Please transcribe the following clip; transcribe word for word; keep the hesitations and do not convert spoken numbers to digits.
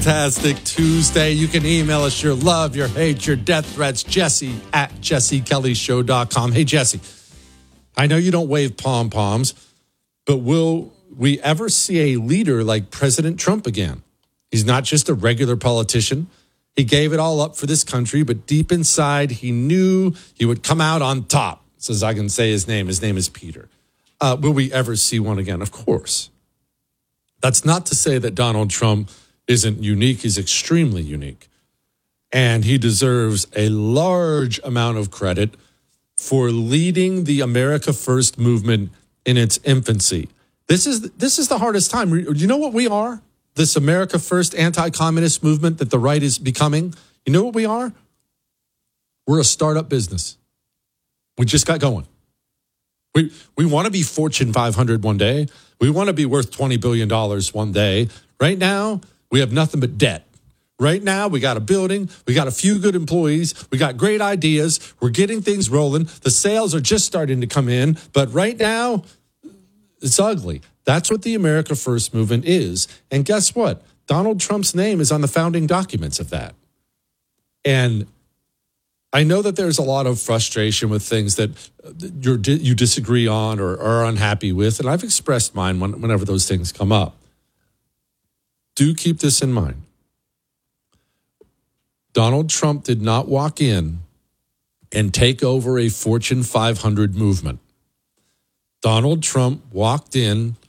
fantastic Tuesday. You can email us your love, your hate, your death threats, Jesse at jesse kelly show dot com. Hey, Jesse, I know you don't wave pom-poms, but will we ever see a leader like President Trump again? He's not just a regular politician. He gave it all up for this country, but deep inside, he knew he would come out on top. Says I can say his name. His name is Peter. Uh, will we ever see one again? Of course. That's not to say that Donald Trump isn't unique. He's extremely unique. And he deserves a large amount of credit for leading the America First movement in its infancy. This is this is the hardest time. You know what we are? This America First anti-communist movement that the right is becoming. You know what we are? We're a startup business. We just got going. We we want to be Fortune five hundred one day. We want to be worth twenty billion dollars one day. Right now, we have nothing but debt. Right now, we got a building. We got a few good employees. We got great ideas. We're getting things rolling. The sales are just starting to come in. But right now, it's ugly. That's what the America First movement is. And guess what? Donald Trump's name is on the founding documents of that. And I know that there's a lot of frustration with things that you're, you disagree on or are unhappy with. And I've expressed mine when, whenever those things come up. Do keep this in mind. Donald Trump did not walk in and take over a Fortune five hundred movement. Donald Trump walked in